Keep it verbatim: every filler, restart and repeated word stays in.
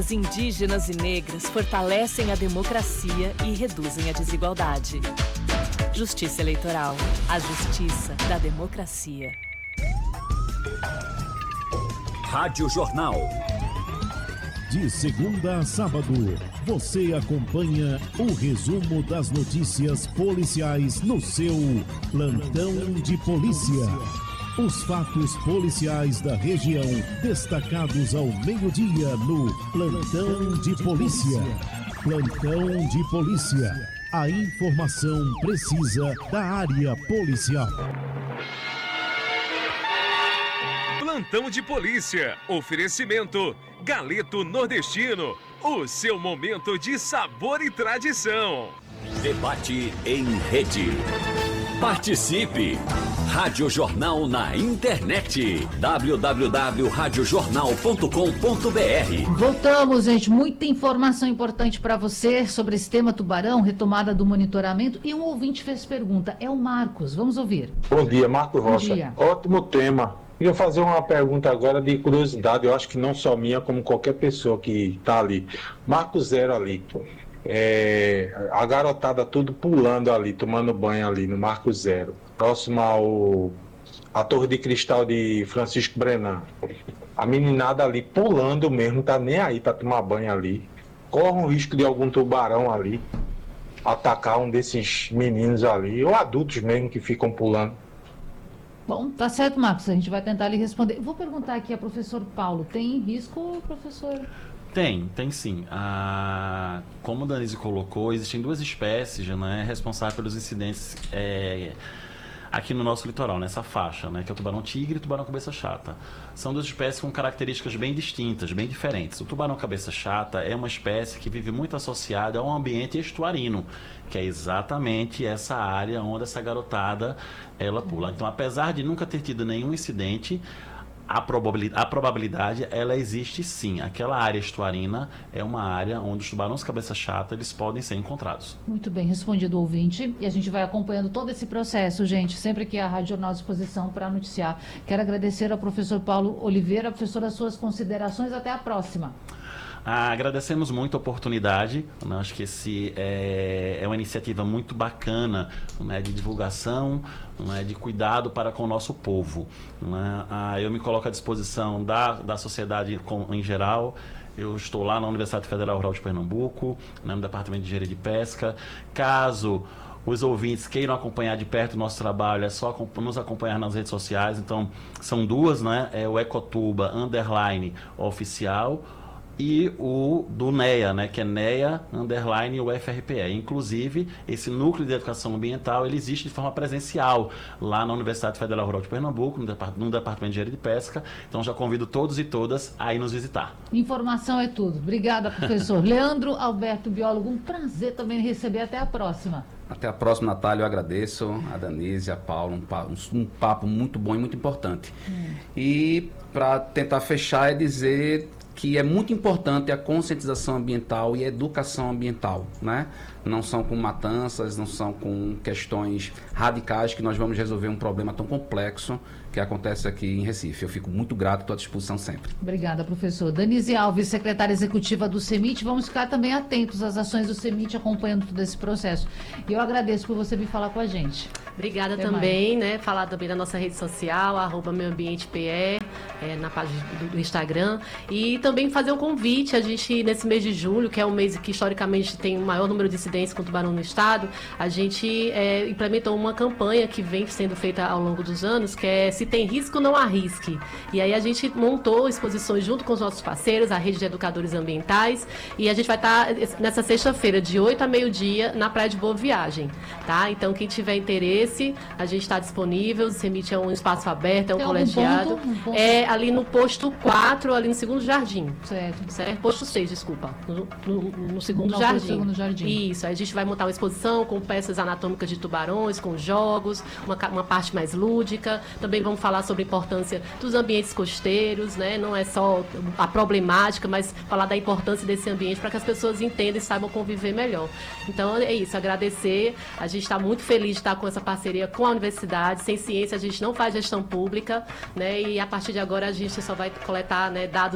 As indígenas e negras fortalecem a democracia e reduzem a desigualdade. Justiça Eleitoral. A justiça da democracia. Rádio Jornal. De segunda a sábado, você acompanha o resumo das notícias policiais no seu Plantão de Polícia. Os fatos policiais da região destacados ao meio-dia no Plantão de Polícia. Plantão de Polícia. A informação precisa da área policial. Plantão de Polícia. Oferecimento Galeto Nordestino. O seu momento de sabor e tradição. Debate em rede. Participe! Rádio Jornal na internet. w w w ponto rádio jornal ponto com ponto b r. Voltamos, gente. Muita informação importante para você sobre esse tema tubarão, retomada do monitoramento. E um ouvinte fez pergunta. É o Marcos. Vamos ouvir. Bom dia, Marcos Rocha. Bom dia. Ótimo tema. Queria fazer uma pergunta agora de curiosidade. Eu acho que não só minha, como qualquer pessoa que está ali. Marco Zero ali. É, a garotada tudo pulando ali, tomando banho ali no Marco Zero, próximo ao a Torre de Cristal de Francisco Brenan. A meninada ali pulando mesmo, tá nem aí para tomar banho ali. Corre um risco de algum tubarão ali atacar um desses meninos ali, ou adultos mesmo que ficam pulando. Bom, tá certo, Marcos. A gente vai tentar lhe responder. Vou perguntar aqui a professor Paulo. Tem risco, professor? Tem, tem sim. Ah, como a Danise colocou, existem duas espécies, né, responsáveis pelos incidentes é, aqui no nosso litoral, nessa faixa, né, que é o tubarão-tigre e o tubarão-cabeça chata. São duas espécies com características bem distintas, bem diferentes. O tubarão-cabeça chata é uma espécie que vive muito associada a um ambiente estuarino, que é exatamente essa área onde essa garotada ela pula. Então, apesar de nunca ter tido nenhum incidente, A probabilidade, a probabilidade, ela existe sim. Aquela área estuarina é uma área onde os tubarões cabeça chata eles podem ser encontrados. Muito bem, respondido o ouvinte. E a gente vai acompanhando todo esse processo, gente, sempre que a Rádio Jornal à disposição para noticiar. Quero agradecer ao professor Paulo Oliveira. Professor, as suas considerações. Até a próxima. Ah, agradecemos muito a oportunidade, né? Acho que esse é, é uma iniciativa muito bacana, né? De divulgação, né? De cuidado para com o nosso povo, né? Ah, eu me coloco à disposição da, da sociedade com, em geral. Eu estou lá na Universidade Federal Rural de Pernambuco, né? No Departamento de Engenharia de Pesca. Caso os ouvintes queiram acompanhar de perto o nosso trabalho, é só nos acompanhar nas redes sociais. Então, são duas, né? É o Ecotuba Underline Oficial e o do NEA, né, que é NEA underline U F R P E. Inclusive, esse núcleo de educação ambiental, ele existe de forma presencial lá na Universidade Federal Rural de Pernambuco, no, Depart no Departamento de Engenharia de Pesca. Então, já convido todos e todas a ir nos visitar. Informação é tudo. Obrigada, professor. Leandro Alberto, biólogo, um prazer também receber. Até a próxima. Até a próxima, Natália. Eu agradeço a Danise, a Paula, um papo, um papo muito bom e muito importante. Hum. E, para tentar fechar, é dizer que é muito importante a conscientização ambiental e a educação ambiental, né? Não são com matanças, não são com questões radicais que nós vamos resolver um problema tão complexo que acontece aqui em Recife. Eu fico muito grato, estou à disposição sempre. Obrigada, professor. Danise Alves, secretária executiva do CEMIT. Vamos ficar também atentos às ações do CEMIT, acompanhando todo esse processo. E eu agradeço por você vir falar com a gente. Obrigada Até também, mais. né? Falar também da nossa rede social, arroba Meio Ambiente P E, é, na página do, do Instagram. E também fazer um convite, a gente, nesse mês de julho, que é um mês que historicamente tem o maior número de incidências com tubarão no estado, a gente é, implementou uma campanha que vem sendo feita ao longo dos anos, que é Se Tem Risco, Não Arrisque. E aí a gente montou exposições junto com os nossos parceiros, a Rede de Educadores Ambientais, e a gente vai estar nessa sexta-feira, de oito a meio-dia, na Praia de Boa Viagem, tá? Então, quem tiver interesse, a gente está disponível. O CEMIT é um espaço aberto, é um Tem colegiado. Ponto? Um ponto? É ali no posto quatro, ali no segundo jardim. Certo. certo? Posto seis, desculpa. No, no, no segundo, Não, jardim. segundo jardim. Isso, aí a gente vai montar uma exposição com peças anatômicas de tubarões, com jogos, uma, uma parte mais lúdica. Também vamos falar sobre a importância dos ambientes costeiros, né? Não é só a problemática, mas falar da importância desse ambiente para que as pessoas entendam e saibam conviver melhor. Então é isso, agradecer. A gente está muito feliz de estar com essa parceria com a universidade. Sem ciência a gente não faz gestão pública, né? E a partir de agora a gente só vai coletar, né, dados